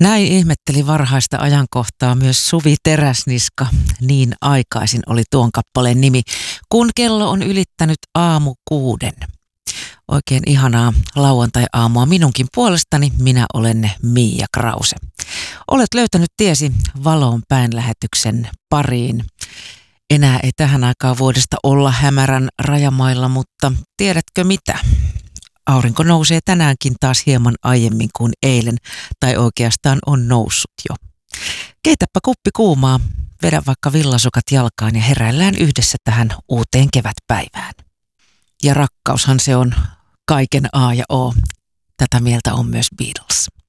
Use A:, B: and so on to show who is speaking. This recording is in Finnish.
A: Näin ihmetteli varhaista ajankohtaa myös Suvi Teräsniska. Niin aikaisin oli tuon kappaleen nimi, kun kello on ylittänyt 6:00. Oikein ihanaa lauantai-aamua minunkin puolestani. Minä olen Miia Krause. Olet löytänyt tiesi Valoon päin lähetyksen pariin. Enää ei tähän aikaan vuodesta olla hämärän rajamailla, mutta tiedätkö mitä? Aurinko nousee tänäänkin taas hieman aiemmin kuin eilen, tai oikeastaan on noussut jo. Keitäpä kuppi kuumaa, vedä vaikka villasukat jalkaan ja heräillään yhdessä tähän uuteen kevätpäivään. Ja rakkaushan se on kaiken A ja O. Tätä mieltä on myös Beatles.